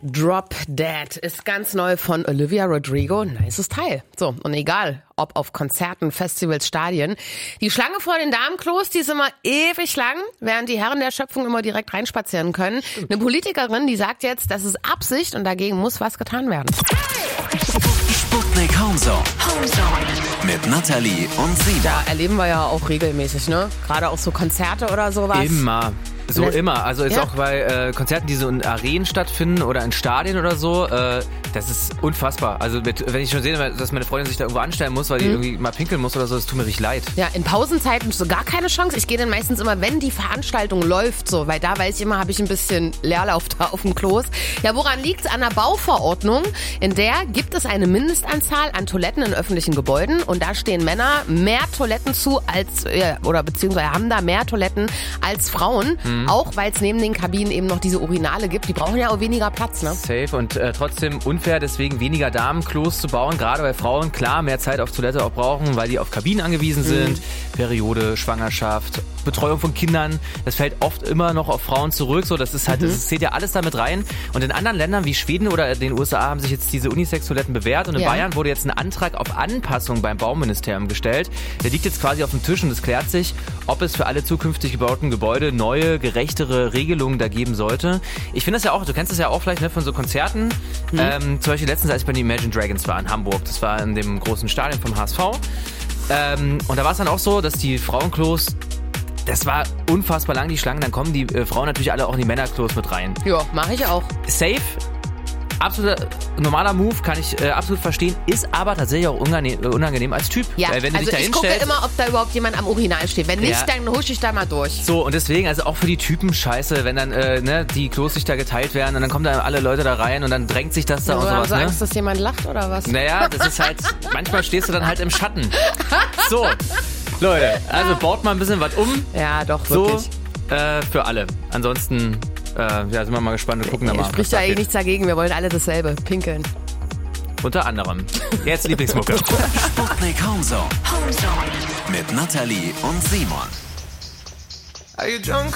Drop Dead ist ganz neu von Olivia Rodrigo. Nices Teil. So, und egal, ob auf Konzerten, Festivals, Stadien. Die Schlange vor den Damenklos, die ist immer ewig lang, während die Herren der Schöpfung immer direkt reinspazieren können. Eine Politikerin, die sagt jetzt, das ist Absicht und dagegen muss was getan werden. Sputnik Homezone. Mit Nathalie und Simon. Da erleben wir ja auch regelmäßig, ne? Gerade auch so Konzerte oder sowas. Immer. So immer. Also jetzt Ja. auch bei Konzerten, die so in Arenen stattfinden oder in Stadien oder so, das ist unfassbar. Also wenn ich schon sehe, dass meine Freundin sich da irgendwo anstellen muss, weil die irgendwie mal pinkeln muss oder so, das tut mir richtig leid. Ja, in Pausenzeiten so gar keine Chance. Ich gehe dann meistens immer, wenn die Veranstaltung läuft, so, weil da weiß ich immer, habe ich ein bisschen Leerlauf da auf dem Klos. Ja, woran liegt's? An der Bauverordnung. In der gibt es eine Mindestanzahl an Toiletten in öffentlichen Gebäuden und da stehen Männer mehr Toiletten zu als, oder beziehungsweise haben da mehr Toiletten als Frauen. Auch weil es neben den Kabinen eben noch diese Urinale gibt. Die brauchen ja auch weniger Platz, ne? Safe und trotzdem unfair, deswegen weniger Damenklos zu bauen, gerade weil Frauen klar mehr Zeit auf Toilette auch brauchen, weil die auf Kabinen angewiesen sind. Periode, Schwangerschaft, Betreuung von Kindern, das fällt oft immer noch auf Frauen zurück. So, das ist halt, das zählt ja alles damit rein. Und in anderen Ländern wie Schweden oder den USA haben sich jetzt diese Unisex-Toiletten bewährt und in Bayern wurde jetzt ein Antrag auf Anpassung beim Bauministerium gestellt. Der liegt jetzt quasi auf dem Tisch und es klärt sich, ob es für alle zukünftig gebauten Gebäude neue, gerechtere Regelungen da geben sollte. Ich finde das ja auch, du kennst das ja auch vielleicht, ne, von so Konzerten. Zum Beispiel letztens, als ich bei den Imagine Dragons war in Hamburg. Das war in dem großen Stadion vom HSV. Und da war es dann auch so, dass die Frauenklos, das war unfassbar lang, die Schlangen. Dann kommen die Frauen natürlich alle auch in die Männerklos mit rein. Ja, mache ich auch. Safe. Absoluter normaler Move, kann ich absolut verstehen, ist aber tatsächlich auch unangenehm als Typ. Ja, weil wenn du also dich da ich gucke hinstellst, immer, ob da überhaupt jemand am Urinal steht. Wenn nicht, Ja. dann husche ich da mal durch. so, und deswegen, also auch für die Typen scheiße, wenn dann die Klos sich da geteilt werden und dann kommen da alle Leute da rein und dann drängt sich das da und Oder haben sowas, sie ne? Angst, dass jemand lacht oder was? Naja, das ist halt, manchmal stehst du dann halt im Schatten. So, Leute, also baut mal ein bisschen was um. Ja, doch, So, wirklich. für alle. Ansonsten, sind wir mal gespannt und gucken da mal. Spricht ja was eigentlich abgeht. nichts dagegen. Wir wollen alle dasselbe. Pinkeln. Unter anderem. Jetzt Lieblingsmucke. Sputnik Homezone. Mit Nathalie und Simon. Are you drunk